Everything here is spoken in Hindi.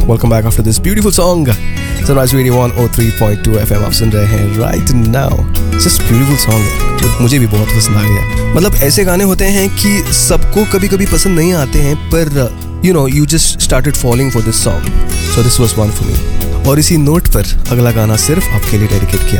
Welcome back after this beautiful song. Sunrise radio 103.2 FM आप सुन रहे हैं right now. Just beautiful song है जो मुझे भी बहुत पसंद आ गया। मतलब ऐसे गाने होते हैं कि सबको कभी कभी पसंद नहीं आते हैं, पर you just started falling for this song, so this was one for me। और इसी नोट पर अगला गाना सिर्फ आपके लिए डेडिकेट किया